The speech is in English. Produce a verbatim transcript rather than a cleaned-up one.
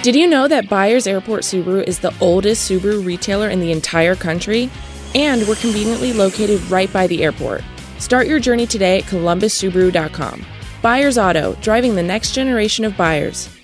Did you know that Byers Airport Subaru is the oldest Subaru retailer in the entire country? And we're conveniently located right by the airport. Start your journey today at columbus subaru dot com. Byers Auto, driving the next generation of buyers.